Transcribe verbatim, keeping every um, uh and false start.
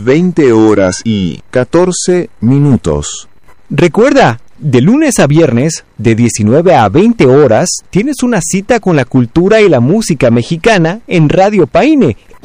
veinte horas y catorce minutos. Recuerda, de lunes a viernes, de diecinueve a veinte horas, tienes una cita con la cultura y la música mexicana en Radio Paine,